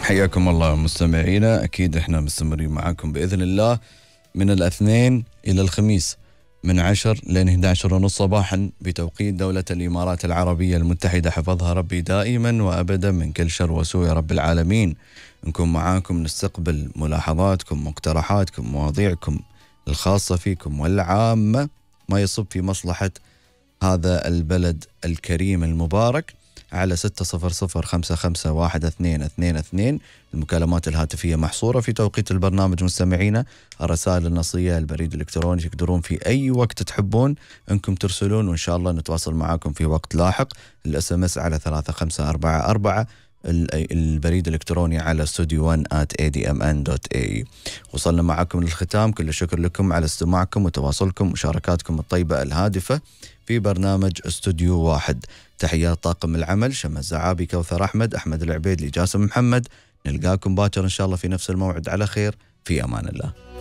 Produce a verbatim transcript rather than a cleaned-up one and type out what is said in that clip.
حياكم الله مستمعينا، أكيد إحنا مستمرين معاكم بإذن الله من الاثنين إلى الخميس من عشر لين إحدى عشر ونص صباحا بتوقيت دولة الإمارات العربية المتحدة، حفظها ربي دائما وأبدا من كل شر وسوء يا رب العالمين. نكون معاكم، نستقبل ملاحظاتكم، مقترحاتكم، مواضيعكم الخاصة فيكم والعامة ما يصب في مصلحة هذا البلد الكريم المبارك على ستة صفر صفر خمسة خمسة واحد اثنين اثنين اثنين. المكالمات الهاتفية محصورة في توقيت البرنامج مستمعينا. الرسائل النصية، البريد الإلكتروني، تقدرون في أي وقت تحبون أنكم ترسلون، وإن شاء الله نتواصل معاكم في وقت لاحق. الاس ام اس على ثلاثة خمسة أربعة أربعة، البريد الإلكتروني على studio one at a d m n dot a e. وصلنا معكم للختام، كل الشكر لكم على استماعكم وتواصلكم ومشاركاتكم الطيبة الهادفة في برنامج استوديو واحد. تحيات طاقم العمل شمس الزعابي، كوثر أحمد، أحمد العبيد، جاسم محمد. نلقاكم باكر إن شاء الله في نفس الموعد على خير، في أمان الله.